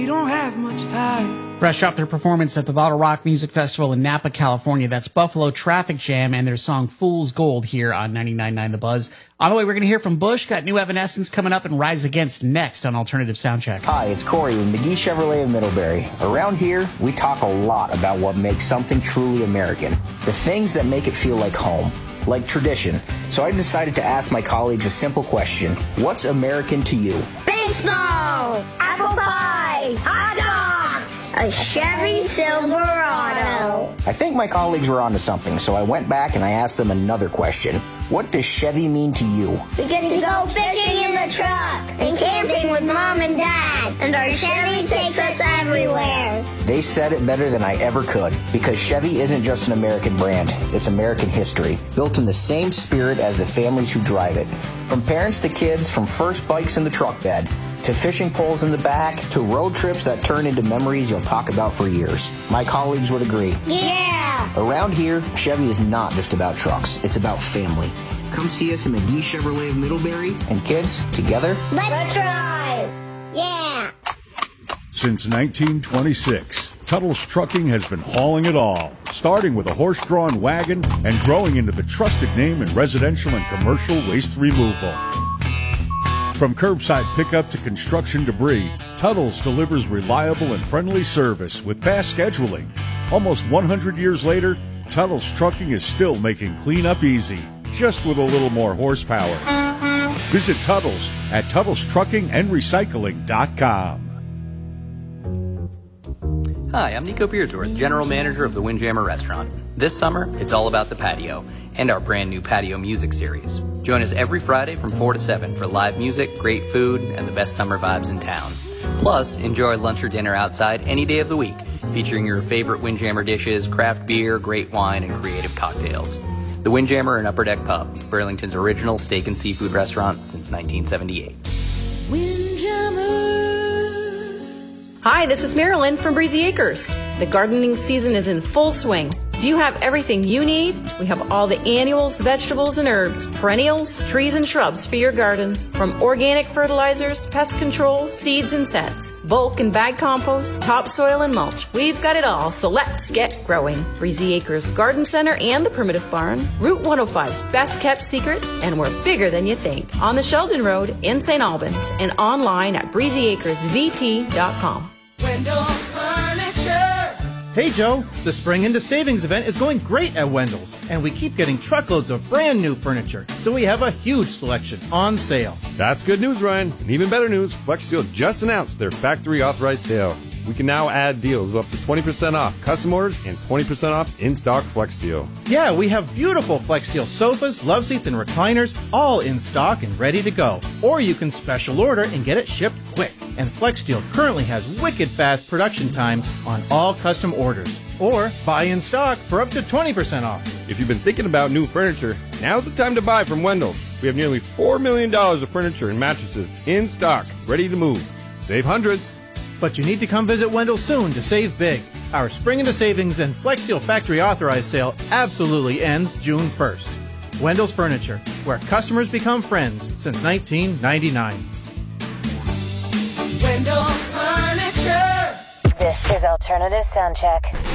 We don't have much time. Fresh off their performance at the Bottle Rock Music Festival in Napa, California, that's Buffalo Traffic Jam and their song Fool's Gold here on 99.9 The Buzz. On the way, we're going to hear from Bush. Got new Evanescence coming up and Rise Against next on Alternative Soundcheck. Hi, it's Corey with McGee Chevrolet of Middlebury. Around here, we talk a lot about what makes something truly American. The things that make it feel like home, like tradition. So I decided to ask my colleagues a simple question. What's American to you? Baseball, apple pie, hot dogs, a Chevy Silverado. I think my colleagues were onto something, so I went back and I asked them another question. What does Chevy mean to you? We get to go fishing in the truck and camping with Mom and Dad, and our Chevy takes us everywhere. They said it better than I ever could, because Chevy isn't just an American brand, it's American history, built in the same spirit as the families who drive it. From parents to kids, from first bikes in the truck bed, to fishing poles in the back, to road trips that turn into memories you'll talk about for years. My colleagues would agree. Yeah! Around here, Chevy is not just about trucks, it's about family. Come see us in McGee Chevrolet of Middlebury, and kids, together, Let's drive! Yeah! Since 1926, Tuttle's Trucking has been hauling it all, starting with a horse-drawn wagon and growing into the trusted name in residential and commercial waste removal. From curbside pickup to construction debris, Tuttle's delivers reliable and friendly service with fast scheduling. Almost 100 years later, Tuttle's Trucking is still making cleanup easy, just with a little more horsepower. Visit Tuttle's at TuttlesTruckingAndRecycling.com. Hi, I'm Nico Beardsworth, General Manager of the Windjammer Restaurant. This summer, it's all about the patio and our brand new patio music series. Join us every Friday from 4 to 7 for live music, great food, and the best summer vibes in town. Plus, enjoy lunch or dinner outside any day of the week, featuring your favorite Windjammer dishes, craft beer, great wine, and creative cocktails. The Windjammer and Upper Deck Pub, Burlington's original steak and seafood restaurant since 1978. Hi, this is Marilyn from Breezy Acres. The gardening season is in full swing. Do you have everything you need? We have all the annuals, vegetables and herbs, perennials, trees and shrubs for your gardens. From organic fertilizers, pest control, seeds and scents, bulk and bag compost, topsoil and mulch. We've got it all, so let's get growing. Breezy Acres Garden Center and the Primitive Barn, Route 105's best kept secret, and we're bigger than you think. On the Sheldon Road in St. Albans and online at breezyacresvt.com. Wendell's Furniture. Hey Joe, the Spring Into Savings event is going great at Wendell's, and we keep getting truckloads of brand new furniture, so we have a huge selection on sale. That's good news, Ryan. And even better news, FlexSteel just announced their factory authorized sale. We can now add deals of up to 20% off custom orders and 20% off in-stock FlexSteel. Yeah, we have beautiful FlexSteel sofas, love seats, and recliners, all in stock and ready to go. Or you can special order and get it shipped quick. And FlexSteel currently has wicked fast production times on all custom orders. Or buy in stock for up to 20% off. If you've been thinking about new furniture, now's the time to buy from Wendell's. We have nearly $4 million of furniture and mattresses in stock, ready to move. Save hundreds. But you need to come visit Wendell soon to save big. Our Spring Into Savings and FlexSteel Factory Authorized sale absolutely ends June 1st. Wendell's Furniture, where customers become friends since 1999. Wendell's Furniture. This is Alternative Soundcheck.